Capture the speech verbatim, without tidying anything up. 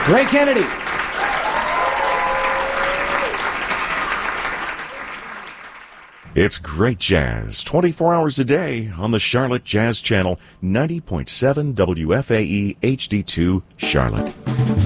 Ray Kennedy. It's great jazz, twenty-four hours a day on the Charlotte Jazz Channel, ninety point seven W F A E H D two Charlotte.